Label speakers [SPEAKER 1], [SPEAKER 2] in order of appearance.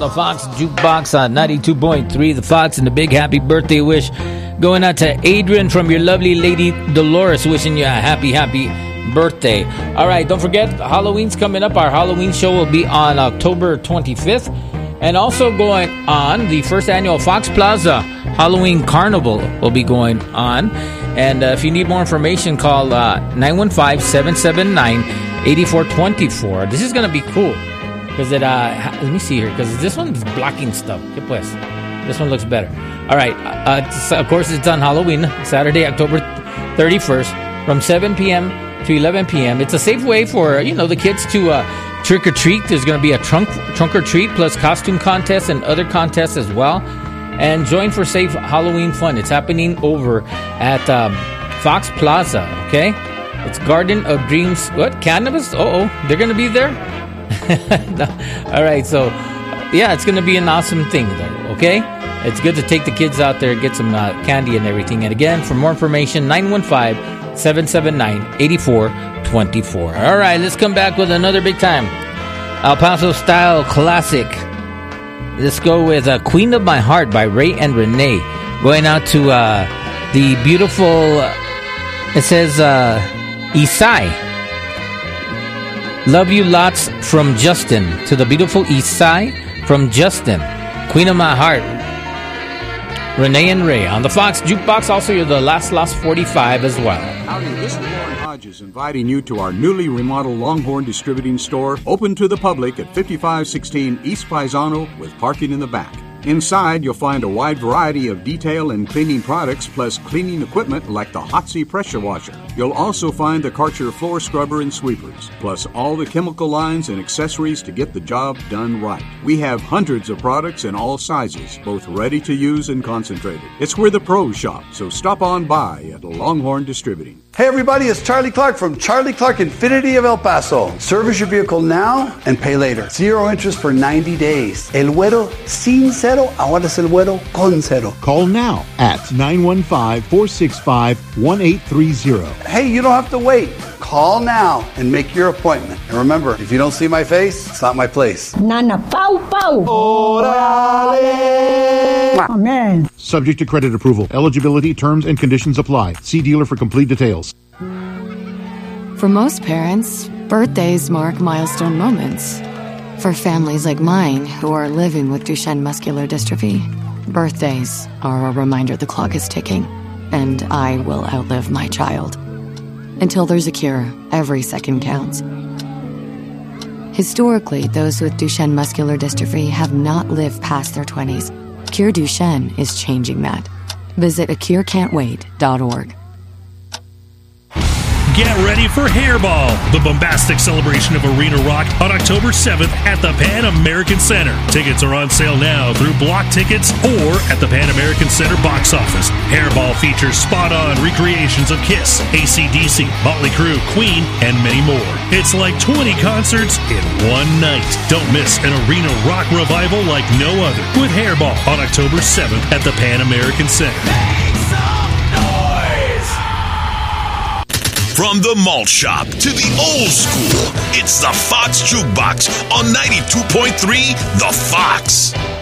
[SPEAKER 1] The Fox Jukebox on 92.3. The Fox and the big happy birthday wish going out to Adrian from your lovely lady Dolores, wishing you a happy birthday. All right, don't forget, Halloween's coming up. Our Halloween show will be on October 25th. And also going on, the first annual Fox Plaza Halloween Carnival will be going on. And if you need more information, call 915-779-8424. This is going to be cool. Because let me see here, because this one's blocking stuff. ¿Qué pues? This one looks better. All right. Of course, it's on Halloween, Saturday, October 31st, from 7 p.m. to 11 p.m. It's a safe way for, the kids to trick or treat. There's going to be a trunk or treat plus costume contests and other contests as well. And join for safe Halloween fun. It's happening over at Fox Plaza, okay? It's Garden of Dreams. What? Cannabis? They're going to be there? All right, so it's going to be an awesome thing, though, okay? It's good to take the kids out there, get some candy and everything. And again, for more information, 915-779-8424. All right, let's come back with another big time El Paso style classic. Let's go with Queen of My Heart by Ray and Renee. Going out to the beautiful, it says, Isai. Love you lots from Justin. To the beautiful Isai from Justin. Queen of My Heart. Renee and Ray. On the Fox Jukebox, also you're the last 45 as well.
[SPEAKER 2] Howdy, this is Warren Hodges inviting you to our newly remodeled Longhorn Distributing Store, open to the public at 5516 East Paisano with parking in the back. Inside, you'll find a wide variety of detail and cleaning products, plus cleaning equipment like the Hotsy pressure washer. You'll also find the Karcher floor scrubber and sweepers, plus all the chemical lines and accessories to get the job done right. We have hundreds of products in all sizes, both ready to use and concentrated. It's where the pros shop, so stop on by at Longhorn Distributing.
[SPEAKER 3] Hey everybody, it's Charlie Clark from Charlie Clark Infinity of El Paso. Service your vehicle now and pay later. 0 interest for 90 days. El Güero sin cero, ahora es el Güero con cero.
[SPEAKER 4] Call now at 915-465-1830.
[SPEAKER 3] Hey, you don't have to wait. Call now and make your appointment. And remember, if you don't see my face, it's not my place.
[SPEAKER 5] Nana, pau, pau.
[SPEAKER 3] Orale.
[SPEAKER 5] Amen.
[SPEAKER 4] Subject to credit approval. Eligibility, terms, and conditions apply. See dealer for complete details.
[SPEAKER 6] For most parents, birthdays mark milestone moments. For families like mine who are living with Duchenne muscular dystrophy, birthdays are a reminder the clock is ticking, and I will outlive my child. Until there's a cure, every second counts. Historically, those with Duchenne muscular dystrophy have not lived past their 20s. Cure Duchenne is changing that. Visit acurecan'twait.org.
[SPEAKER 7] Get ready for Hairball, the bombastic celebration of arena rock on October 7th at the Pan American Center. Tickets are on sale now through Block Tickets or at the Pan American Center box office. Hairball features spot-on recreations of Kiss, AC/DC, Motley Crue, Queen, and many more. It's like 20 concerts in one night. Don't miss an arena rock revival like no other with Hairball on October 7th at the Pan American Center.
[SPEAKER 8] From the malt shop to the old school, it's the Fox Jukebox on 92.3 The Fox.